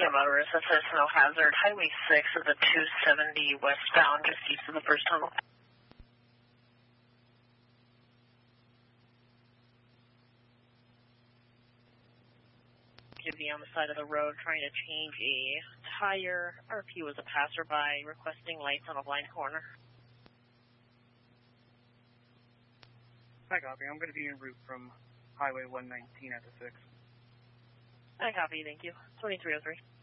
motorist that says no hazard. Highway 6 of the 270 westbound, just east of the first tunnel. Activity on the side of the road trying to change a tire. RP was a passerby requesting lights on a blind corner. I copy. I'm going to be en route from Highway 119 at the 6. I copy, thank you. 2303.